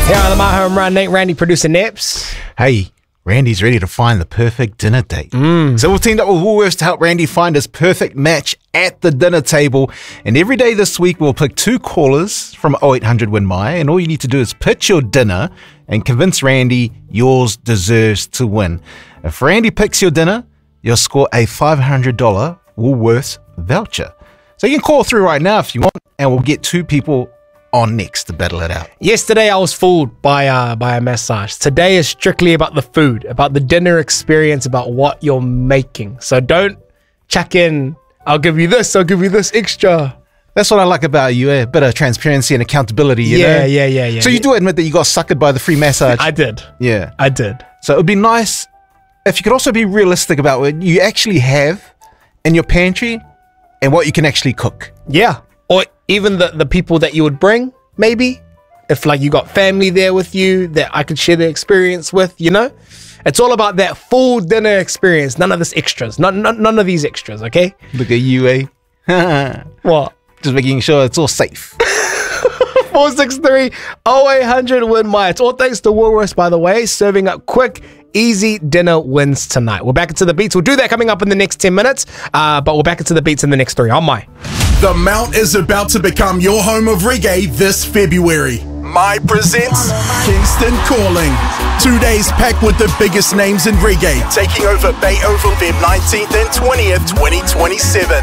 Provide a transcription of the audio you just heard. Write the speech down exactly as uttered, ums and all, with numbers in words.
Here on the My Home Run, Nate, Randy, producer Neps. Hey, Randy's ready to find the perfect dinner date. Mm. So we've teamed up with Woolworths to help Randy find his perfect match at the dinner table. And every day this week, we'll pick two callers from oh eight hundred Win My. And all you need to do is pitch your dinner and convince Randy yours deserves to win. If Randy picks your dinner, you'll score a five hundred dollars Woolworths voucher. So you can call through right now if you want, and we'll get two people on next to battle it out. Yesterday I was fooled by uh, by a massage. Today is strictly about the food, about the dinner experience, about what you're making. So don't check in, I'll give you this, I'll give you this extra. That's what I like about you, a bit of transparency and accountability, you yeah, know? Yeah, yeah, yeah. So you yeah. do admit that you got suckered by the free massage? I did. Yeah. I did. So it would be nice if you could also be realistic about what you actually have in your pantry and what you can actually cook. Yeah. Or even the, the people that you would bring, maybe. If like you got family there with you that I could share the experience with, you know? It's all about that full dinner experience. None of this extras. None, none, none of these extras, okay? Look at you, eh? What? Just making sure it's all safe. four six three, oh eight hundred Win My. It's all thanks to Woolworths, by the way, serving up quick, easy dinner wins tonight. We're back into the beats. We'll do that coming up in the next ten minutes, uh, but we're back into the beats in the next three. On My. The Mount is about to become your home of reggae this February. My presents Kingston Calling. Two days packed with the biggest names in reggae, taking over Bay Oval February nineteenth and twentieth, twenty twenty-seven.